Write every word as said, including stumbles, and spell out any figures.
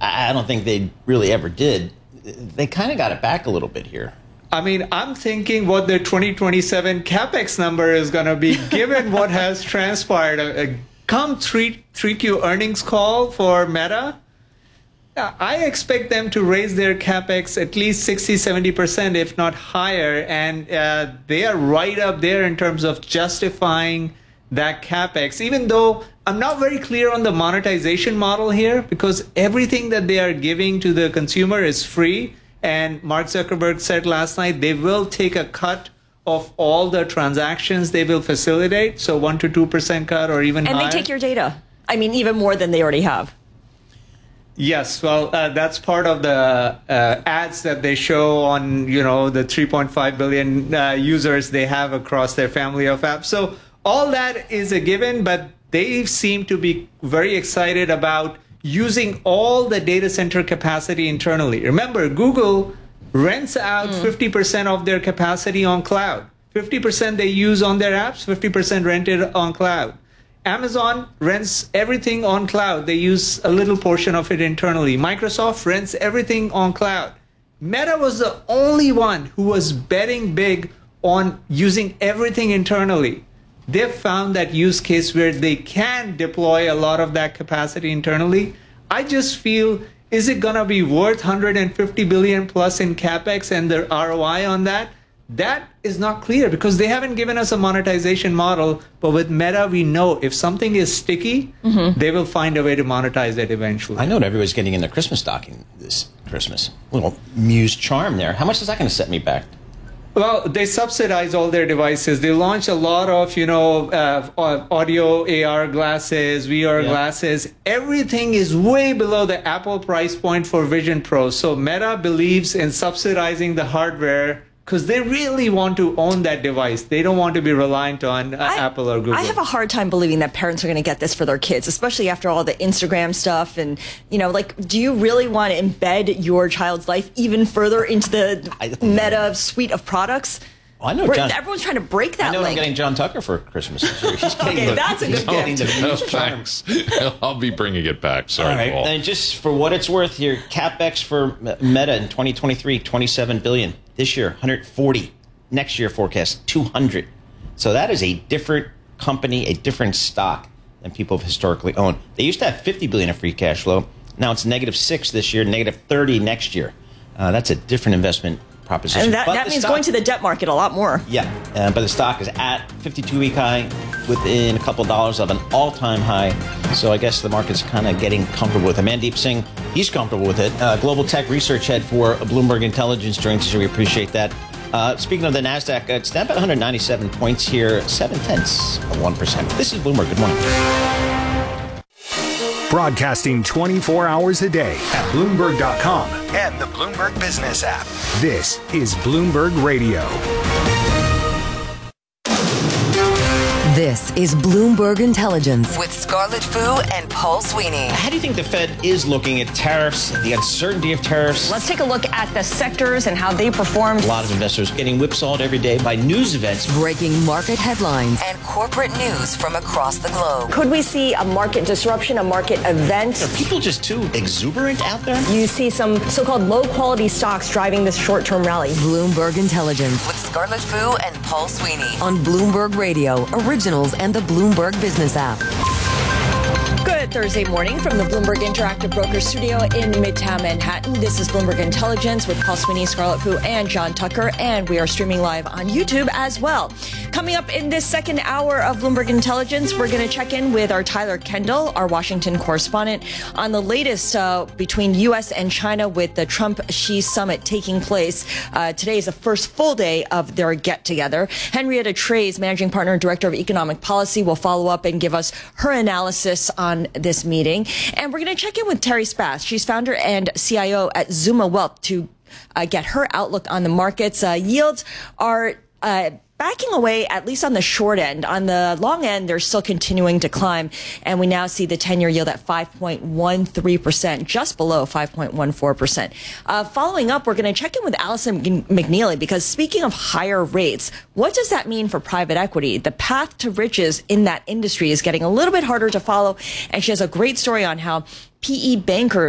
I don't think they really ever did. They kind of got it back a little bit here. I mean, I'm thinking what the twenty twenty-seven CapEx number is going to be, given what has transpired. Uh, come three, 3Q earnings call for Meta, I expect them to raise their CapEx at least sixty, seventy percent, if not higher. And uh, they are right up there in terms of justifying that CapEx, even though I'm not very clear on the monetization model here, because everything that they are giving to the consumer is free. And Mark Zuckerberg said last night they will take a cut of all the transactions they will facilitate. So one to two percent cut or even and higher. And they take your data. I mean, even more than they already have. Yes, well, uh, that's part of the uh, ads that they show on, you know, the three point five billion uh, users they have across their family of apps. So all that is a given, but they seem to be very excited about using all the data center capacity internally. Remember, Google rents out mm. fifty percent of their capacity on cloud. fifty percent they use on their apps, fifty percent rented on cloud. Amazon rents everything on cloud. They use a little portion of it internally. Microsoft rents everything on cloud. Meta was the only one who was betting big on using everything internally. They've found that use case where they can deploy a lot of that capacity internally. I just feel, is it going to be worth one hundred fifty billion plus in CapEx and the R O I on that? That is not clear because they haven't given us a monetization model. But with Meta, we know if something is sticky, mm-hmm. they will find a way to monetize it eventually. I know what everybody's getting in their Christmas stocking this Christmas. Little Muse Charm there. How much is that going to set me back? Well, they subsidize all their devices. They launch a lot of, you know, uh, audio A R glasses, V R yeah. glasses. Everything is way below the Apple price point for Vision Pro. So Meta believes in subsidizing the hardware because they really want to own that device. They don't want to be reliant on uh, I, Apple or Google. I have a hard time believing that parents are going to get this for their kids, especially after all the Instagram stuff. And, you know, like, do you really want to embed your child's life even further into the Meta suite of products? Well, I know John, everyone's trying to break that I know link. I'm getting John Tucker for Christmas this year. He's okay, the, that's a good gift. No, thanks. I'll be bringing it back. Sorry, all right. Paul. And just for what it's worth here, CapEx for Meta in twenty twenty-three, twenty-seven billion dollars. This year, one hundred forty. Next year forecast, two hundred. So that is a different company, a different stock than people have historically owned. They used to have fifty billion dollars of free cash flow. Now it's negative six this year, negative thirty next year. Uh, that's a different investment proposition. And that, that means stock, going to the debt market a lot more. Yeah, uh, but the stock is at fifty-two week high, within a couple of dollars of an all-time high. So I guess the market's kind of getting comfortable with it. Mandeep Singh, he's comfortable with it. Uh, global tech research head for Bloomberg Intelligence joins us, so we appreciate that. Uh, speaking of the NASDAQ, it's down about one hundred ninety-seven points here, seven tenths of one percent. This is Bloomberg. Good morning. Broadcasting twenty-four hours a day at Bloomberg dot com and the Bloomberg Business app. This is Bloomberg Radio. This is Bloomberg Intelligence with Scarlett Fu and Paul Sweeney. How do you think the Fed is looking at tariffs, the uncertainty of tariffs? Let's take a look at the sectors and how they performed. A lot of investors getting whipsawed every day by news events. Breaking market headlines and corporate news from across the globe. Could we see a market disruption, a market event? Are people just too exuberant out there? You see some so-called low-quality stocks driving this short-term rally. Bloomberg Intelligence with Scarlett Fu and Paul Sweeney on Bloomberg Radio, Originals, and the Bloomberg Business app. Good Thursday morning from the Bloomberg Interactive Brokers Studio in Midtown Manhattan. This is Bloomberg Intelligence with Paul Sweeney, Scarlett Fu, and John Tucker, and we are streaming live on YouTube as well. Coming up in this second hour of Bloomberg Intelligence, we're going to check in with our Tyler Kendall, our Washington correspondent, on the latest uh, between U S and China with the Trump-Xi summit taking place. Uh, today is the first full day of their get-together. Henrietta Trey's managing partner and director of economic policy will follow up and give us her analysis on this meeting. And we're going to check in with Terry Spath. She's founder and C I O at Zuma Wealth to uh, get her outlook on the markets. Uh, yields are uh, backing away, at least on the short end. On the long end, they're still continuing to climb. And we now see the ten-year yield at five point one three percent, just below five point one four percent. Uh, following up, we're going to check in with Allison McNeely, because speaking of higher rates, what does that mean for private equity? The path to riches in that industry is getting a little bit harder to follow. And she has a great story on how P E bankers